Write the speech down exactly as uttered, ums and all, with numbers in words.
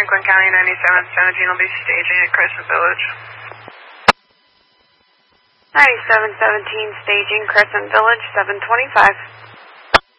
Franklin County ninety-seven seventeen will be staging at Crescent Village. ninety-seven seventeen staging Crescent Village, seven twenty-five.